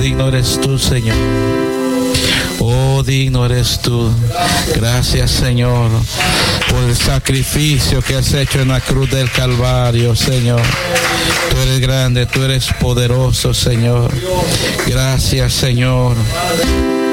digno eres tú, Señor. Oh, digno eres tú. Gracias, Señor, por el sacrificio que has hecho en la cruz del Calvario, Señor. Tú eres grande, tú eres poderoso, Señor. Gracias, Señor.